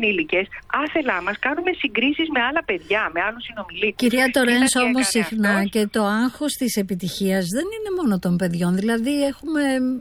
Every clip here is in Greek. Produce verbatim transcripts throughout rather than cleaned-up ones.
ενήλικες, άθελά μας κάνουμε συγκρίσεις με άλλα παιδιά, με άλλους συνομιλίκους. Κυρία Τορένς, όμως συχνά αυτός. Και το άγχος της επιτυχίας δεν είναι μόνο των παιδιών, δηλαδή έχουμε,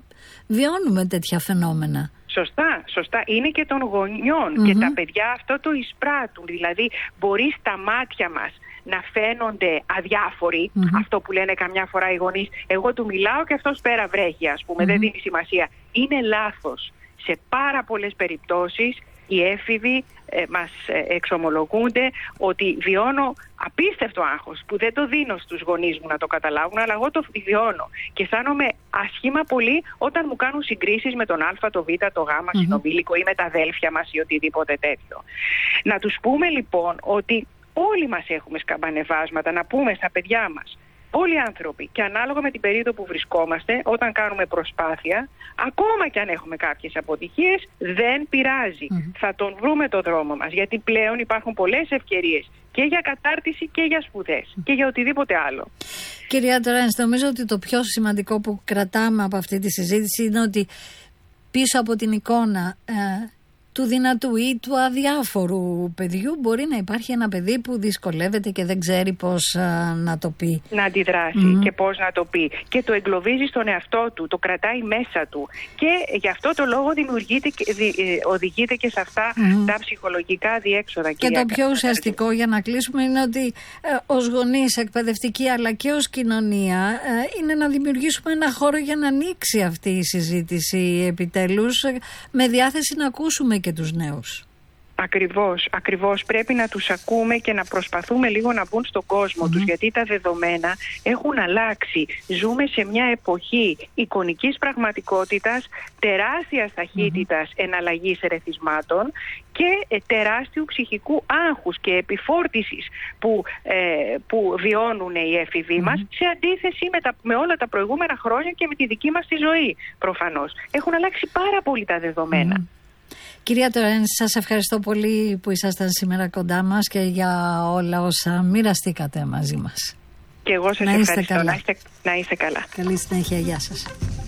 βιώνουμε τέτοια φαινόμενα. Σωστά, σωστά. Είναι και των γονιών mm-hmm. και τα παιδιά αυτό το εισπράττουν. Δηλαδή μπορεί στα μάτια μας να φαίνονται αδιάφοροι, mm-hmm. αυτό που λένε καμιά φορά οι γονείς. Εγώ του μιλάω και αυτός πέρα βρέχει, ας πούμε, mm-hmm. δεν δίνει σημασία. Είναι λάθος. Σε πάρα πολλές περιπτώσεις οι έφηβοι ε, μας ε, εξομολογούνται ότι βιώνω απίστευτο άγχος που δεν το δίνω στους γονείς μου να το καταλάβουν, αλλά εγώ το βιώνω και αισθάνομαι ασχήμα πολύ όταν μου κάνουν συγκρίσεις με τον Α, το Β, το Γ mm-hmm. συνομήλικο ή με τα αδέλφια μας ή οτιδήποτε τέτοιο. Να τους πούμε λοιπόν ότι όλοι μας έχουμε σκαμπανεβάσματα, να πούμε στα παιδιά μας. Όλοι οι άνθρωποι και ανάλογα με την περίοδο που βρισκόμαστε, όταν κάνουμε προσπάθεια, ακόμα και αν έχουμε κάποιες αποτυχίες, δεν πειράζει. Mm-hmm. Θα τον βρούμε το δρόμο μας, γιατί πλέον υπάρχουν πολλές ευκαιρίες και για κατάρτιση και για σπουδές mm-hmm. και για οτιδήποτε άλλο. Κυρία Τορένς, νομίζω ότι το πιο σημαντικό που κρατάμε από αυτή τη συζήτηση είναι ότι πίσω από την εικόνα ε, του δυνατού ή του αδιάφορου παιδιού μπορεί να υπάρχει ένα παιδί που δυσκολεύεται και δεν ξέρει πώς α, να το πει. Να αντιδράσει mm. και πώς να το πει. Και το εγκλωβίζει στον εαυτό του, το κρατάει μέσα του. Και γι' αυτό το λόγο δημιουργείται, δι, οδηγείται και σε αυτά mm. τα ψυχολογικά διέξοδα. Και το πιο ουσιαστικό για να κλείσουμε είναι ότι ε, ως γονείς, εκπαιδευτικοί αλλά και ως κοινωνία ε, είναι να δημιουργήσουμε ένα χώρο για να ανοίξει αυτή η συζήτηση επιτέλους ε, με διάθεση να ακούσουμε και τους νέους. Ακριβώς, ακριβώς. Πρέπει να τους ακούμε και να προσπαθούμε λίγο να μπουν στον κόσμο mm-hmm. τους, γιατί τα δεδομένα έχουν αλλάξει. Ζούμε σε μια εποχή εικονικής πραγματικότητας, τεράστιας ταχύτητας mm-hmm. εναλλαγής ερεθισμάτων και τεράστιου ψυχικού άγχους και επιφόρτισης που, ε, που βιώνουν οι έφηβοι mm-hmm. μας, σε αντίθεση με, τα, με όλα τα προηγούμενα χρόνια και με τη δική μας τη ζωή, προφανώς. Έχουν αλλάξει πάρα πολύ τα δεδομένα. Mm-hmm. Κυρία Τορένς, σας ευχαριστώ πολύ που ήσασταν σήμερα κοντά μας και για όλα όσα μοιραστήκατε μαζί μας. Και εγώ σας να ευχαριστώ. Καλά. Να, είστε, να είστε καλά. Καλή συνέχεια. Γεια σας.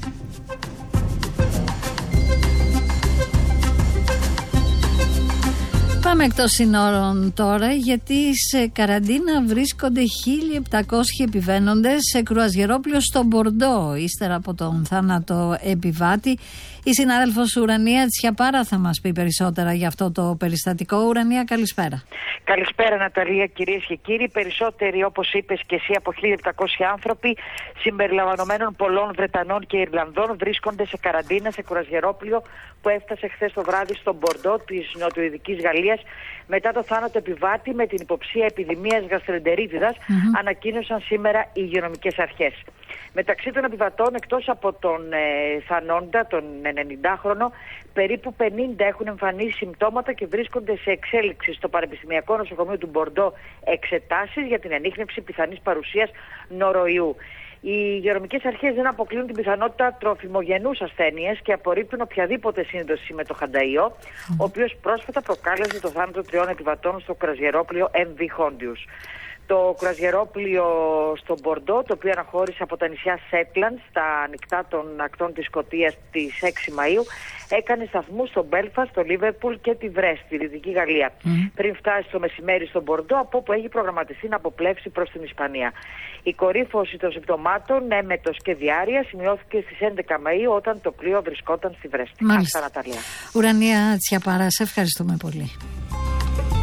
Πάμε εκτός συνόρων τώρα, γιατί σε καραντίνα βρίσκονται χίλια επτακόσιοι επιβαίνοντες σε κρουαζιερόπλιο στο Μπορντό, ύστερα από τον θάνατο επιβάτη. Η συνάδελφος Ουρανία Τσιαπάρα θα μας πει περισσότερα για αυτό το περιστατικό. Ουρανία, καλησπέρα. Καλησπέρα Ναταλία, κυρίες και κύριοι. Περισσότεροι, όπως είπες και εσύ, από χίλια επτακόσιοι άνθρωποι, συμπεριλαμβανομένων πολλών Βρετανών και Ιρλανδών, βρίσκονται σε καραντίνα σε κρουαζιερόπλιο που έφτασε χθες το βράδυ στο Μπορντό της νοτιοειδικής Γαλλίας μετά το θάνατο επιβάτη με την υποψία επιδημίας γαστρεντερίτιδας, mm-hmm. ανακοίνωσαν σήμερα οι υγειονομικές αρχές. Μεταξύ των επιβατών, εκτός από τον ε, θανόντα, τον ενενηντάχρονο, περίπου πενήντα έχουν εμφανίσει συμπτώματα και βρίσκονται σε εξέλιξη στο Πανεπιστημιακό Νοσοκομείο του Μπορντό εξετάσεις για την ανίχνευση πιθανής παρουσίας νοροϊού. Οι υγειονομικές αρχές δεν αποκλείουν την πιθανότητα τροφιμογενούς ασθένειας και απορρίπτουν οποιαδήποτε σύνδεση με το χανταϊό, mm. ο οποίος πρόσφατα προκάλεσε το θάνατο τριών επιβατών στο κρουαζιερόπλιο εμ βι Hondius. Το κρουαζιερόπλιο στο Μπορντό, το οποίο αναχώρησε από τα νησιά Σέτλαντ στα ανοιχτά των ακτών της Σκωτίας τις έξι Μαΐου, έκανε σταθμούς στο Μπέλφαστ, στο Λίβερπουλ και τη Βρέστη, στη Δυτική Γαλλία, mm. πριν φτάσει το μεσημέρι στο Μπορντό, από όπου έχει προγραμματιστεί να αποπλέψει προς την Ισπανία. Η κορύφωση των συμπτωμάτων, έμετος και διάρρεια, σημειώθηκε στις έντεκα Μαΐου όταν το πλοίο βρισκόταν στη Βρέστη. Μάλιστα. Ουρανία Τσιαπάρα, σε ευχαριστούμε πολύ.